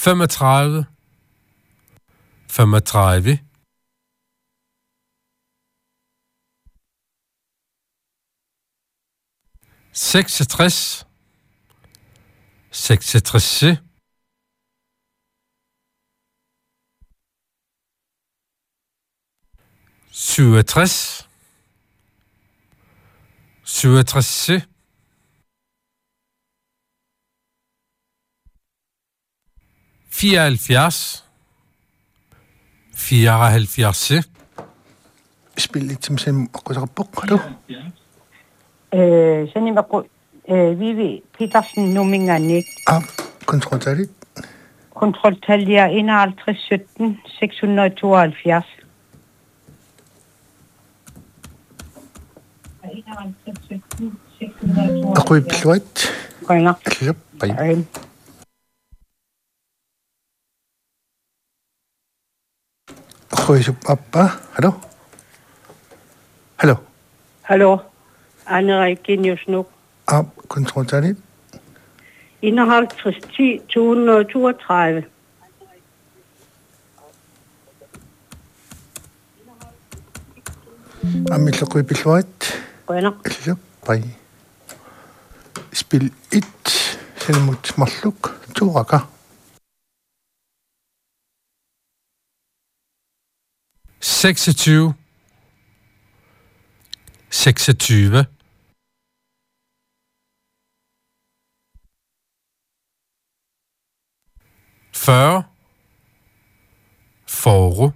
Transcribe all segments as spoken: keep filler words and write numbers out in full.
femogtredive, femogtredive, seksogtres, seksogtres, syvogtres, syvogtres, fireoghalvfjerds, fireoghalvfjerds. Spil lidt som sådan en buk, har du? Øh, sådan en var Vivi Petersen Numingani. Ah, kontroltallet. Kontroltallet er enoghalvtreds sytten seks hundrede og tooghalvfjerds. Ako i pilot. Ringer. Ja, bye. Ako i supappa. Hallo? Hallo? Hallo. Anne Genius nu. Ah, kontroltallet. enoghalvtreds ti to hundrede og toogtredive. Amil ako i pilot. Ringer. Ja, bye. Spil et. Selvmot Marluk. To rækker. seksogtyve, seksogtyve, fyrre, fyrre,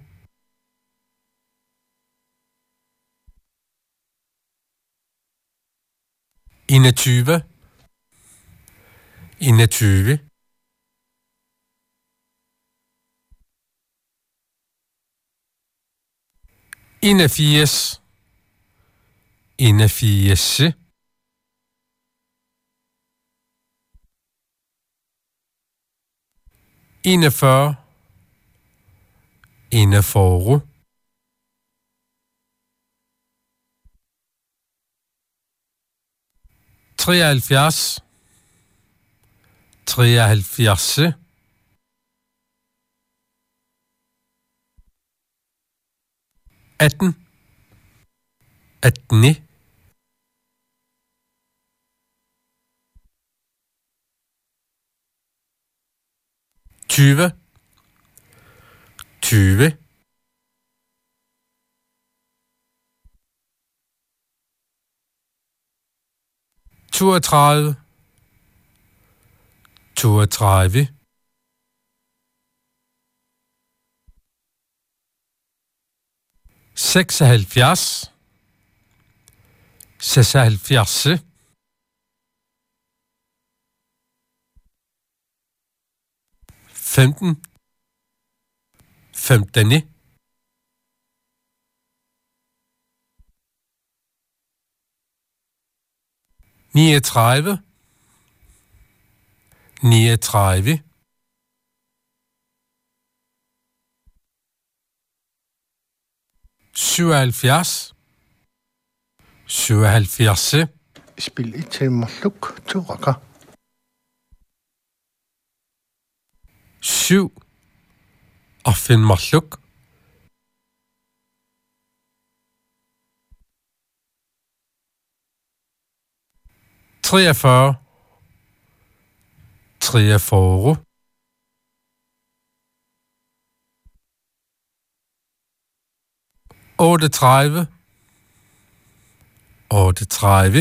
enogtyve, enogtyve, enogfirs, enogfirs, enogfyrre, enogfyrre, treoghalvfjerds, treoghalvfjerds, atten, atten, tyve, tyve, toogtredive, toogtredive, seksoghalvfjerds, seksoghalvfjerds, femten, femten, niogtredive, niogtredive, syvoghalvfjerds, syvoghalvfjerds, Spil et til Marluk. To rækker. syv, og find Marluk. treogfyrre, treogfyrre, otteogtredive, otteogtredive,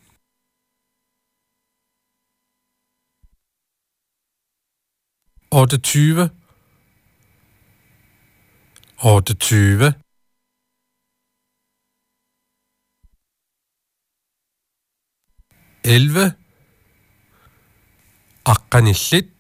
otteogtyve, otteogtyve, elleve, akkanillit,